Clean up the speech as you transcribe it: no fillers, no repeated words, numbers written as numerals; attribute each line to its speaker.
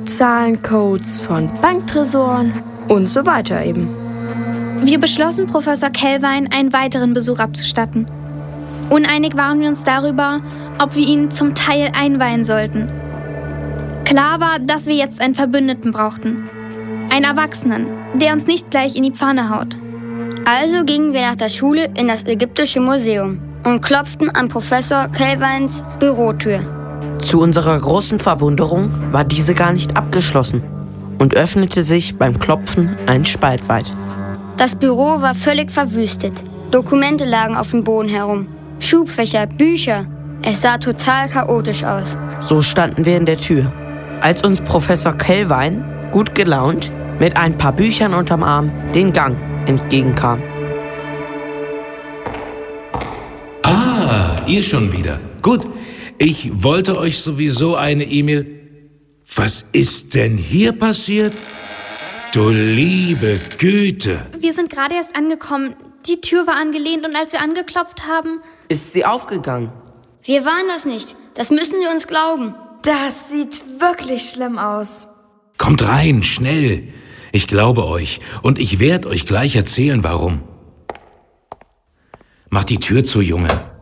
Speaker 1: Zahlencodes von Banktresoren und so weiter eben.
Speaker 2: Wir beschlossen, Professor Kelvin einen weiteren Besuch abzustatten. Uneinig waren wir uns darüber, ob wir ihn zum Teil einweihen sollten. Klar war, dass wir jetzt einen Verbündeten brauchten. Einen Erwachsenen, der uns nicht gleich in die Pfanne haut.
Speaker 3: Also gingen wir nach der Schule in das Ägyptische Museum und klopften an Professor Kelvins Bürotür.
Speaker 4: Zu unserer großen Verwunderung war diese gar nicht abgeschlossen und öffnete sich beim Klopfen einen Spalt weit.
Speaker 3: Das Büro war völlig verwüstet. Dokumente lagen auf dem Boden herum. Schubfächer, Bücher. Es sah total chaotisch aus.
Speaker 4: So standen wir in der Tür, als uns Professor Kelvin, gut gelaunt, mit ein paar Büchern unterm Arm, den Gang entgegenkam.
Speaker 5: Ah, ihr schon wieder. Gut, ich wollte euch sowieso eine E-Mail... Was ist denn hier passiert? Du liebe Güte.
Speaker 2: Wir sind gerade erst angekommen. Die Tür war angelehnt und als wir angeklopft haben...
Speaker 4: Ist sie aufgegangen?
Speaker 3: Wir waren das nicht. Das müssen Sie uns glauben.
Speaker 1: Das sieht wirklich schlimm aus.
Speaker 5: Kommt rein, schnell. Ich glaube euch und ich werde euch gleich erzählen, warum. Mach die Tür zu, Junge.